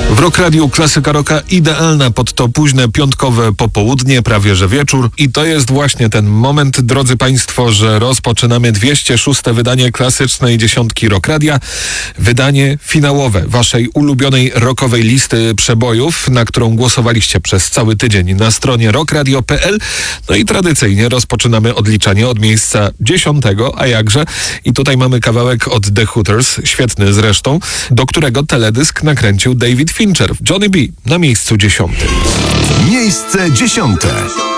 W Rock Radiu klasyka rocka idealna pod to późne piątkowe popołudnie, prawie że wieczór. I to jest właśnie ten moment, drodzy Państwo, że rozpoczynamy 206. wydanie klasycznej dziesiątki Rock Radia. Wydanie finałowe waszej ulubionej rockowej listy przebojów, na którą głosowaliście przez cały tydzień na stronie rockradio.pl. No i tradycyjnie rozpoczynamy odliczanie od miejsca 10, a jakże. I tutaj mamy kawałek od The Hooters, świetny zresztą, do którego teledysk nakręcił David Fincher. Johnny B na miejscu 10. Miejsce 10.